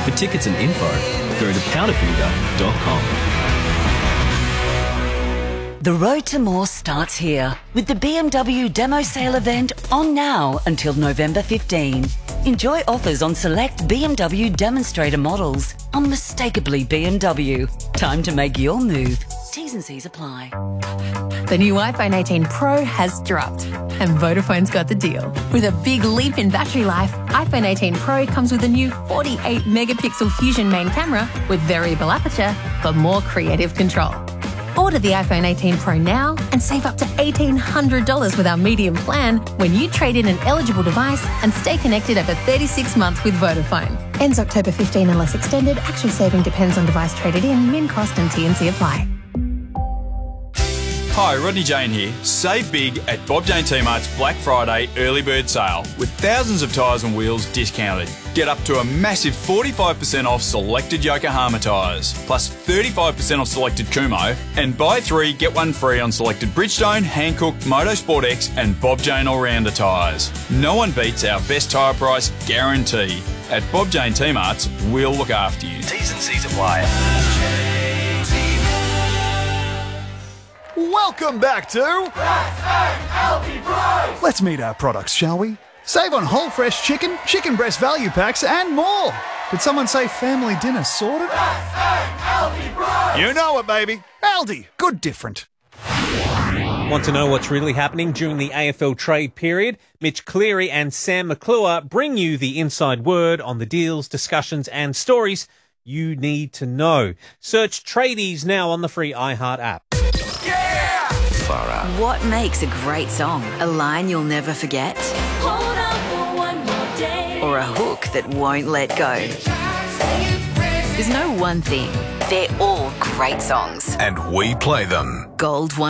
For tickets and info, go to powderfinger.com. The road to more starts here with the BMW Demo Sale event on now until November 15. Enjoy offers on select BMW demonstrator models. Unmistakably BMW. Time to make your move. T's and C's apply. The new iPhone 18 Pro has dropped, and Vodafone's got the deal. With a big leap in battery life, iPhone 18 Pro comes with a new 48-megapixel Fusion main camera with variable aperture for more creative control. Order the iPhone 18 Pro now and save up to $1,800 with our medium plan when you trade in an eligible device and stay connected over 36 months with Vodafone. Ends October 15 unless extended. Actual saving depends on device traded in. Min cost and T&C apply. Hi, Rodney Jane here. Save big at Bob Jane T-Mart's Black Friday early bird sale with thousands of tyres and wheels discounted. Get up to a massive 45% off selected Yokohama tyres, plus 35% off selected Kumo, and buy 3 get 1 free on selected Bridgestone, Hankook, Motorsport X and Bob Jane All-Rounder tyres. No one beats our best tyre price guarantee. At Bob Jane T-Mart's, we'll look after you. T's and C's apply. Welcome back to Aldi Price! Let's meet our products, shall we? Save on whole fresh chicken, chicken breast value packs and more. Did someone say family dinner sorted? Aldi Price! You know it, baby. Aldi, good different. Want to know what's really happening during the AFL trade period? Mitch Cleary and Sam McClure bring you the inside word on the deals, discussions and stories you need to know. Search Tradies now on the free iHeart app. What makes a great song? A line you'll never forget? Hold on for one more day. Or a hook that won't let go? There's no one thing. They're all great songs. And we play them. Gold 1